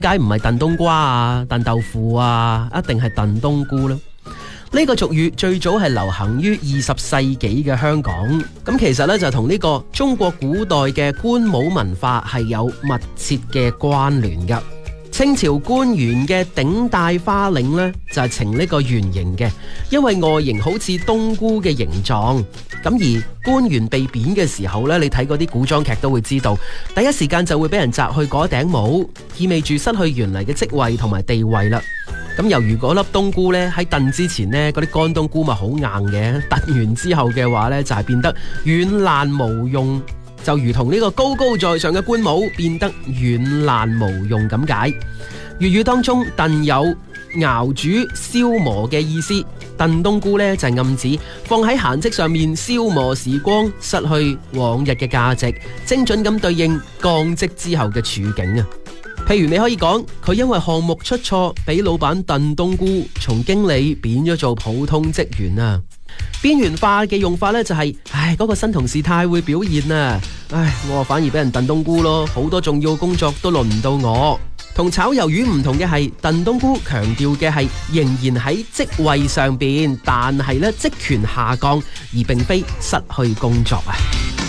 解唔係燉冬瓜啊、燉豆腐啊，一定係燉冬菇啦。呢個俗語最早係流行於20世紀嘅香港，咁其實呢，就同呢個中國古代嘅官帽文化係有密切嘅關聯噶。清朝官員嘅頂戴花領呢，就係呈呢個圓形嘅，因為外形好似冬菇嘅形狀。咁而官員被貶嘅時候呢，你睇嗰啲古裝劇都會知道，第一時間就會俾人摘去嗰頂帽，意味住失去原嚟嘅職位同埋地位啦。咁由於嗰粒冬菇呢，喺燉之前呢，嗰啲乾冬菇咪好硬嘅，燉完之後嘅話呢，就係變得軟爛無用，就如同呢個高高在上嘅官帽變得軟爛無用咁解。粵語當中燉有熬煮消磨嘅意思，燉冬菇呢，就係暗指放喺閒職上面消磨時光，失去往日嘅價值，精準咁對應降職之後嘅處境啊。譬如你可以講佢因為項目出錯，俾老闆燉冬菇，從經理變咗做普通職員啊。邊緣化嘅用法呢，就係，嗰個新同事太會表現啊，我反而俾人燉冬菇咯，好多重要工作都輪唔到我。同炒魷魚唔同嘅係，燉冬菇強調嘅係仍然喺職位上邊，但係呢職權下降，而並非失去工作啊。